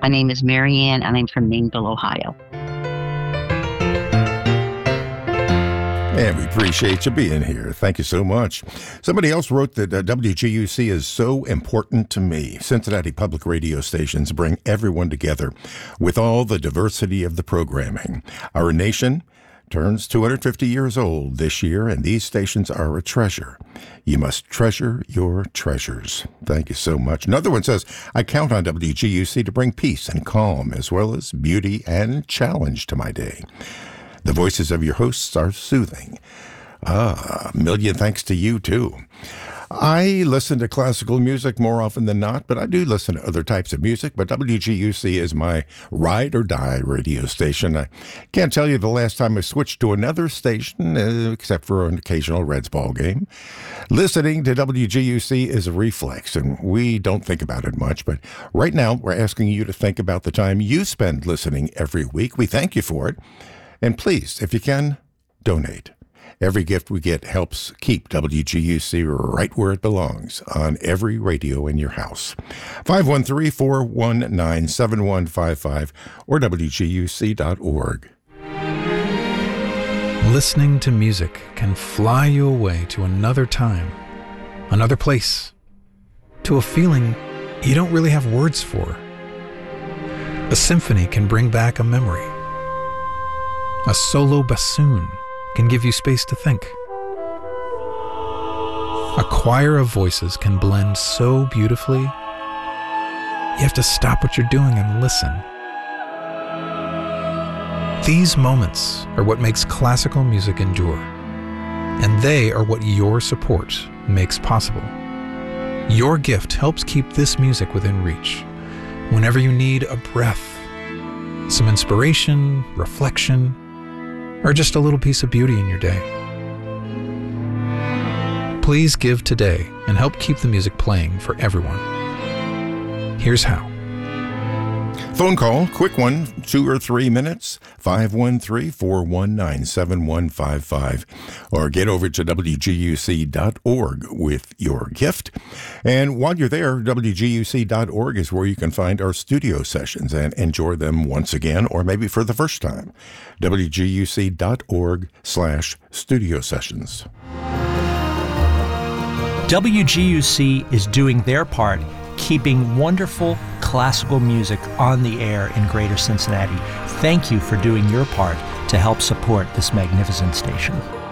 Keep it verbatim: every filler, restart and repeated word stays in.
My name is Mary Ann, and I'm from Mainville, Ohio. And we appreciate you being here. Thank you so much. Somebody else wrote that uh, W G U C is so important to me. Cincinnati public radio stations bring everyone together with all the diversity of the programming. Our nation turns two hundred fifty years old this year, and these stations are a treasure. You must treasure your treasures. Thank you so much. Another one says, I count on W G U C to bring peace and calm, as well as beauty and challenge to my day. The voices of your hosts are soothing. Ah, a million thanks to you, too. I listen to classical music more often than not, but I do listen to other types of music. But W G U C is my ride or die radio station. I can't tell you the last time I switched to another station, uh, except for an occasional Reds ball game. Listening to W G U C is a reflex, and we don't think about it much. But right now, we're asking you to think about the time you spend listening every week. We thank you for it. And please, if you can, donate. Every gift we get helps keep W G U C right where it belongs, on every radio in your house. five one three, four one nine, seven one five five or W G U C dot org. Listening to music can fly you away to another time, another place, to a feeling you don't really have words for. A symphony can bring back a memory. A solo bassoon can give you space to think. A choir of voices can blend so beautifully, you have to stop what you're doing and listen. These moments are what makes classical music endure, and they are what your support makes possible. Your gift helps keep this music within reach whenever you need a breath, some inspiration, reflection, or just a little piece of beauty in your day. Please give today and help keep the music playing for everyone. Here's how. Phone call, quick one, two or three minutes, five one three, four one nine, seven one five five. Or get over to W G U C dot org with your gift. And while you're there, W G U C dot org is where you can find our studio sessions and enjoy them once again, or maybe for the first time. W G U C dot org slash studio sessions. W G U C is doing their part, keeping wonderful classical music on the air in Greater Cincinnati. Thank you for doing your part to help support this magnificent station.